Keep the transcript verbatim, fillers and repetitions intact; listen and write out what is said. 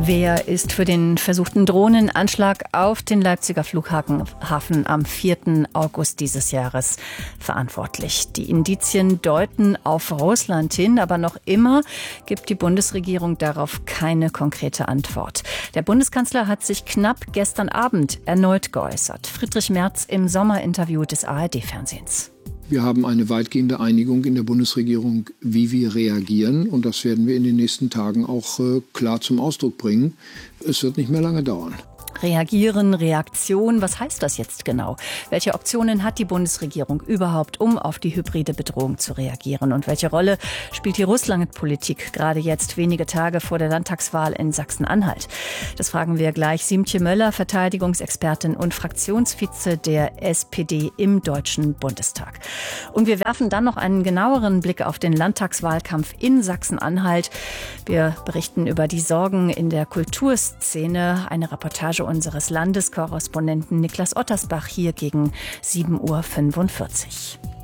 Wer ist für den versuchten Drohnenanschlag auf den Leipziger Flughafen am vierten August dieses Jahres verantwortlich? Die Indizien deuten auf Russland hin, aber noch immer gibt die Bundesregierung darauf keine konkrete Antwort. Der Bundeskanzler hat sich knapp gestern Abend erneut geäußert. Friedrich Merz im Sommerinterview des A R D-Fernsehens. Wir haben eine weitgehende Einigung in der Bundesregierung, wie wir reagieren. Und das werden wir in den nächsten Tagen auch äh, klar zum Ausdruck bringen. Es wird nicht mehr lange dauern. Reagieren, Reaktion, was heißt das jetzt genau? Welche Optionen hat die Bundesregierung überhaupt, um auf die hybride Bedrohung zu reagieren? Und welche Rolle spielt die Russlandpolitik gerade jetzt, wenige Tage vor der Landtagswahl in Sachsen-Anhalt? Das fragen wir gleich Siemtje Möller, Verteidigungsexpertin und Fraktionsvize der S P D im Deutschen Bundestag. Und wir werfen dann noch einen genaueren Blick auf den Landtagswahlkampf in Sachsen-Anhalt. Wir berichten über die Sorgen in der Kulturszene. Eine Reportage unseres Landeskorrespondenten Niklas Ottersbach hier gegen sieben Uhr fünfundvierzig.